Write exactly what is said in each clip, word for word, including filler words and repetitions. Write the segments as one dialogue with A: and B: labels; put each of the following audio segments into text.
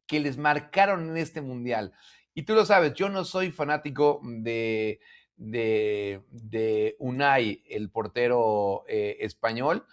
A: que les marcaron en este Mundial. Y tú lo sabes, yo no soy fanático de, de, de Unai, el portero eh, español.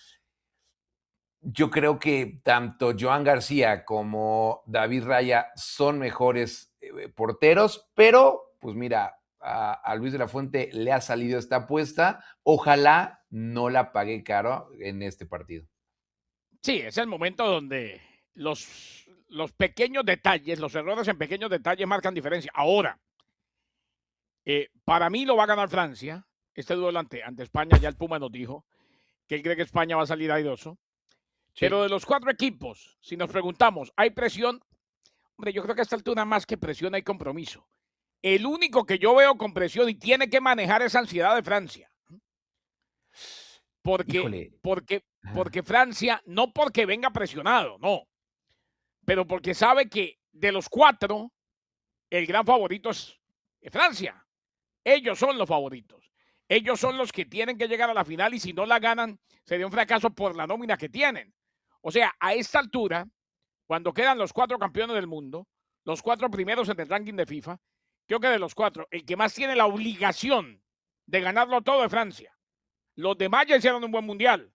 A: Yo creo que tanto Joan García como David Raya son mejores eh, porteros, pero pues mira, a, a Luis de la Fuente le ha salido esta apuesta. Ojalá no la pague caro en este partido.
B: Sí, es el momento donde los, los pequeños detalles, los errores en pequeños detalles marcan diferencia. Ahora, eh, para mí lo va a ganar Francia. Este duelo ante, ante España, ya el Puma nos dijo que él cree que España va a salir airoso. Sí. Pero de los cuatro equipos, si nos preguntamos, ¿hay presión? Hombre, yo creo que a esta altura más que presión hay compromiso. El único que yo veo con presión y tiene que manejar esa ansiedad de Francia. Porque, Híjole. porque, porque Francia, no porque venga presionado, no, pero porque sabe que de los cuatro, el gran favorito es Francia. Ellos son los favoritos. Ellos son los que tienen que llegar a la final y si no la ganan, sería un fracaso por la nómina que tienen. O sea, a esta altura, cuando quedan los cuatro campeones del mundo, los cuatro primeros en el ranking de FIFA, creo que de los cuatro, el que más tiene la obligación de ganarlo todo es Francia. Los demás ya hicieron un buen mundial.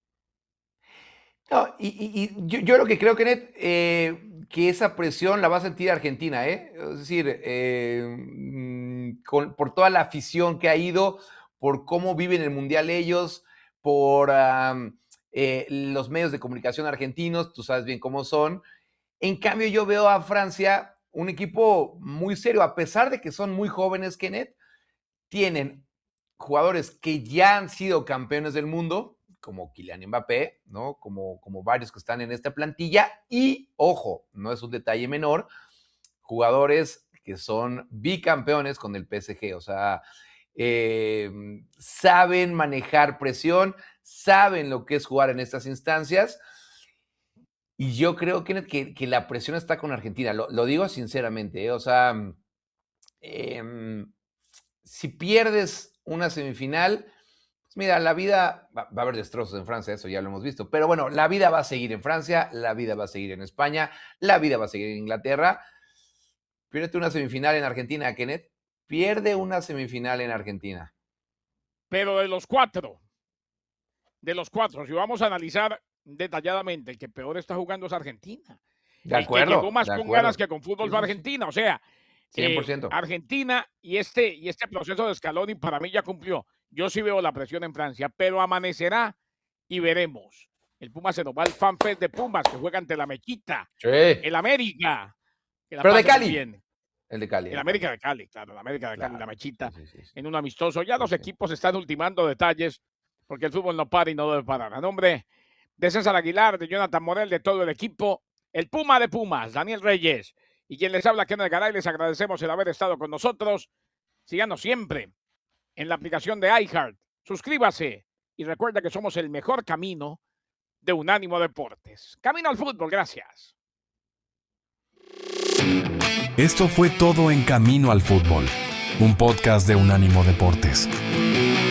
A: No, y, y, y yo, yo lo que creo, Kenneth, eh, que esa presión la va a sentir Argentina, ¿eh? Es decir, eh, con, por toda la afición que ha ido, por cómo viven el mundial ellos, por um, eh, los medios de comunicación argentinos, tú sabes bien cómo son. En cambio, yo veo a Francia un equipo muy serio, a pesar de que son muy jóvenes, Kenneth, tienen jugadores que ya han sido campeones del mundo, como Kylian Mbappé, ¿no? Como, como varios que están en esta plantilla. Y, ojo, no es un detalle menor, jugadores que son bicampeones con el P S G. O sea, eh, saben manejar presión, saben lo que es jugar en estas instancias. Y yo creo que, que, que la presión está con Argentina. Lo, lo digo sinceramente, ¿eh? O sea, eh, si pierdes una semifinal, pues mira, la vida, va, va a haber destrozos en Francia, eso ya lo hemos visto, pero bueno, la vida va a seguir en Francia, la vida va a seguir en España, la vida va a seguir en Inglaterra. Pierde una semifinal en Argentina, Kenneth, pierde una semifinal en Argentina.
B: Pero de los cuatro, de los cuatro, si vamos a analizar detalladamente, el que peor está jugando es Argentina.
A: De acuerdo.
B: El que llegó más con acuerdo. ganas que con fútbol fue Argentina, o sea,
A: cien por ciento.
B: Eh, Argentina y este, y este proceso de Scaloni para mí ya cumplió. Yo sí veo la presión en Francia, pero amanecerá y veremos. El Puma se nos va al FanFest de Pumas que juega ante la Mechita.
A: Sí.
B: El América.
A: Pero de Cali. Bien. El de Cali.
B: El América de Cali, claro, el América de Cali, claro. La Mechita, sí, sí, sí, sí. En un amistoso. Ya sí, los sí. equipos están ultimando detalles porque el fútbol no para y no debe parar. A nombre de César Aguilar, de Jonathan Morel, de todo el equipo, el Puma de Pumas, Daniel Reyes, y quien les habla, Kenneth Garay, les agradecemos el haber estado con nosotros. Síganos siempre en la aplicación de iHeart. Suscríbase y recuerda que somos el mejor camino de Unánimo Deportes. Camino al fútbol, gracias.
C: Esto fue todo en Camino al Fútbol, un podcast de Unánimo Deportes.